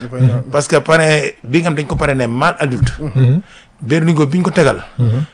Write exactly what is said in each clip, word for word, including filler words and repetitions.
parce que parrain bi nga xam dañ ko parrainé mal adulte. berlingot bi ñu ko tegal.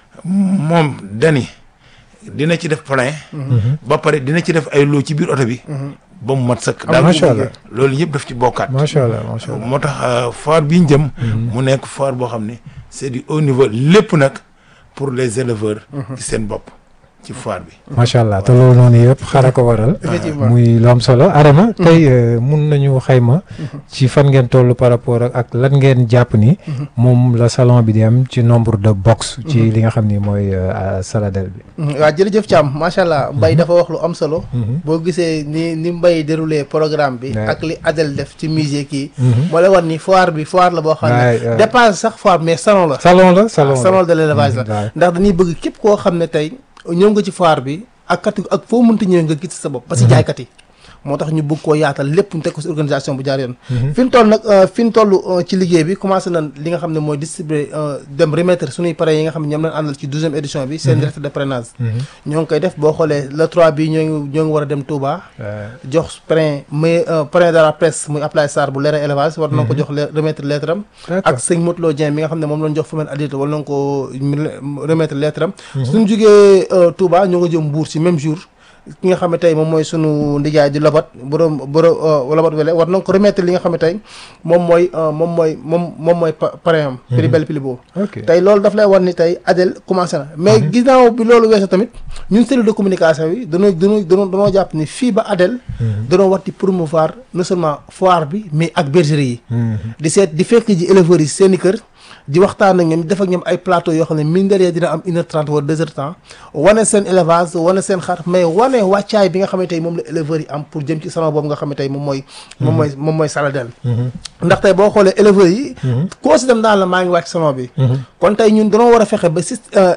moom dani dina ci def plein. ba pare dina ci def ay loo ci biir oto bi. ba mu mat sëkk. ah macha allah loolu yëpp daf ci bokkaat. macha allah macha allah moo tax foire bi ñu jëm. mu nekk foire boo xam ne c'est du haut niveau lépp nag pour les éleveurs. ci seen bopp ci foire bi. macha allah te loolu noonu yëpp xara ko waral. muy lu am solo Adama. tey mun nañu xayma. ci fan ngeen toll par rapport ak lan ngeen jàpp ni. moom la salon bi di am ci nombre de box. ci li nga xam ni mooy Saladel bi. waaw jërëjëf Thiam macha allah Mbaye dafa wax lu am solo. boo gisee ni ni Mbaye déroulé programme bi. ak li Adel def ci musée kii. moo lay wan ni foire bi foire la boo xam ne. dépasse sax foire mais salon la. salon la salon la salon de l'élevage la. ndax dañuy bëgg képp koo xam ne tey ñëw nga ci foire bi ak kat ak foo mënti ñëw nga gis sa bopp. parce que jaaykat yi. moo tax ñu bëgg koo yaatal lépp ñu teg ko si organisation bu jaar yoon. fi ñu toll nag fi ñu toll ci liggéey bi commencé na li nga xam ne mooy distribuer dem remettre suñuy pare yi nga xam ne ñoom lañ àndal ci douzième édition bi seen lettre de parrainage. ñoo ngi koy def boo xoolee le trois bi ñoo ngi ñoo ngi war a dem Touba. jox parrain muy parrain de la presse muy Ablaye Sarr bu leeral élevage war na ko jox remettre lettre am. ak sëñ Motlo Dieng mi nga xam ne moom lañ jox femelle adulte war na ko remettre lettre am. suñu jugee Touba ñoo ngi jëm Mbour ci même jour. ki nga xam ne tey moom mooy sunu ndijaay di lobat borom borom lobat wele war na ko remettre li nga xam ne tey moom mooy moom mooy moom moom mooy parrain am prix belle prix boobu tey loolu daf lay war ni tey Adel commencé na mais ginnaaw bi loolu weesoo tamit ñun cellule de communication bi danoo danoo danoo danoo jàpp ni fii ba Adel danoo war di promouvoir non seulement foire bi mais ak bergerie yi di seet di fekk ji éleveurs yi seen i kër di waxtaan ak ñoom def ak ñoom ay plateau yoo xam ne mine de rien dina am une heure trente wala deux heures temps wane seen élevage wane seen xar mais wane wàccaay bi nga xam ne tey moom la éleveurs yi am pour jëm ci salon boobu nga xam ne tey moom mooy moom mooy moom mooy Saladel ndax tey boo xoolee éleveurs yi koo si dem daan la maa ngi wàcc salon bi kon tey ñun dañoo war a fexe ba si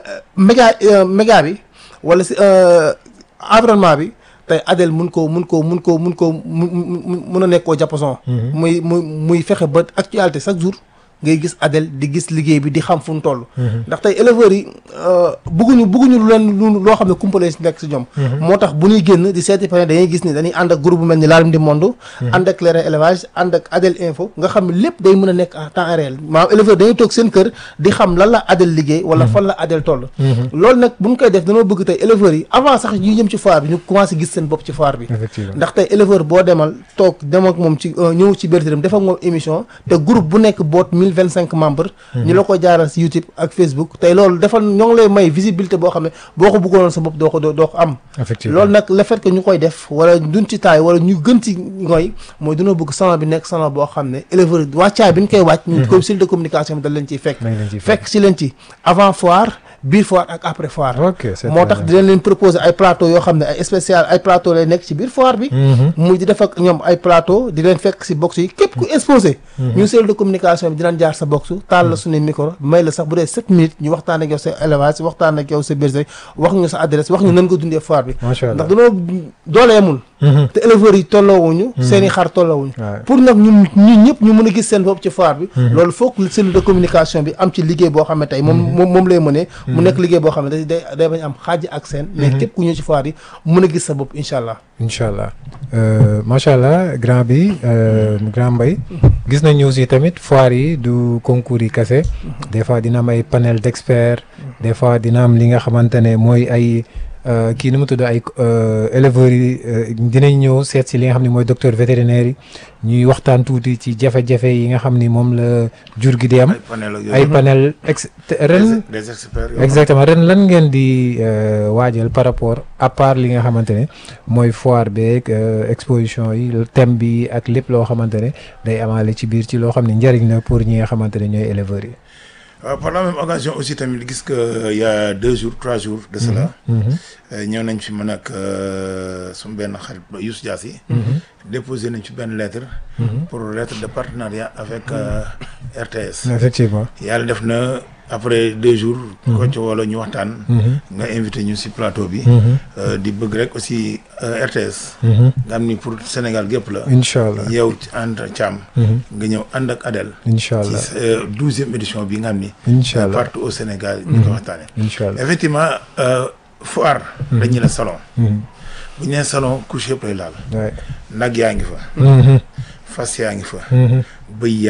méga méga bi wala si environnement bi tey Adel mun koo mun koo mun koo mun koo mun mun a nekk koo jàppason muy muy muy fexe ba actualité chaque jour ngay gis Adel di gis liggéey bi di xam fu mu toll ndax tey éleveurs yi bëgguñu bëgguñu lu leen lu loo xam ne kumpalee si nekk si ñoom moo tax bu ñuy génn di seeti pare dañuy gis ni dañuy ànd ak groupe bu mel ni Ladoum du Monde ànd ak Leral élevage ànd ak Adel info nga xam ne lépp day mën a nekk en temps réel maanaam éleveurs dañuy toog seen kër di xam lan la Adel liggéey wala fan la Adel toll loolu nag bu ñu koy def dañoo bëgg tey éleveurs yi avant sax ñu jëm ci foire bi ñu commencé gis seen bopp ci foire bi ndax tey éleveur boo demal toog dem ak moom ci ñëw ci bergerie def ak moom émission te groupe bu nekk boot vingt cinq membres ñu la ko jaaral si YouTube ak Facebook tey loolu defal ñoo ngi lay may visibilité boo xam ne boo ko bëggoonoon sa bopp doo ko doo ko am loolu nag le fait que ñu koy def wala duñ ci taay wala ñu gën ci ngooy mooy dañoo bëgg salon bi nekk salon boo xam ne éleveur wàccaay bi ñu koy wàcc ñu ko cellule de communication bi da leen ciy fekk fekk si leen ci avant foire biir foire ak après foire moo tax di leen leen proposer ay plateau yoo xam ne ay spécial ay plateau lay nekk ci biir foire bi muy di def ak ñoom ay plateau di leen fekk si box yi képp ku exposé ñu cellule de communication bi dinañ jaar sa box taal la suñu micro may la sax bu dee sept minutes ñu waxtaan ak yow sa élevage waxtaan ak yow sa bergerie wax ñu sa adresse wax ñu nan nga dundee foire bi ndax dañoo doole yemul te éleveurs yi tolloowuñu seen i xar tolloowuñu pour nag ñun ñun ñëpp ñu mën a gis seen bopp ci foire bi loolu foog cellule de communication bi am ci liggéey boo xam ne tey moom moom moom lay mënee mu nekk liggéey boo xam ne day day bañ am xaaj ak seen mais képp ku ñëw ci foire yi mën a gis sa bopp incha allah incha allah macha allah grand bi grand Mbaye gis nañu aussi tamit foire yi du concours yi kese des fois dina am ay panel d'experts des fois dina am li nga xamante ne mooy ay kii ni mu tudd ay éleveurs yi dinañ ñëw seet si li nga xam ne mooy docteur vétérinaire yi ñuy waxtaan tuuti ci jafe-jafe yi nga xam ni moom la jur gi di am ay panel ex ren exactement ren lan ngeen di waajal par rapport à part li nga xamante ne mooy foire beeg exposition yi thème bi ak lépp loo xamante ne day amaale ci biir ci loo xam ne njëriñ la pour ñi nga xamante ne ñooy éleveurs yi waaw par la même occasion aussi tamit gis que y a deux jours trois jours de cela ñëw nañ fi mën ak suñu benn xarit Youssou Dias yi déposé nañ fi benn lettre pour lettre de partenariat avec R T S effectivement yàlla def na après deux jours ko ci wala ñu waxtaan nga invité ñu si plateau bi di bëgg rek aussi R T S nga am ni pour Sénégal gépp la incha allah yow Anta Thiam nga ñëw ànd ak Adel incha allah ci douzième édition bi nga am ni incha allah partout au Sénégal ñu ko waxtaane incha allah effectivement foire dañu la salon bu ñu nee salon couche yëpp lay laal nag yaa ngi fa fas yaa ngi fa bëy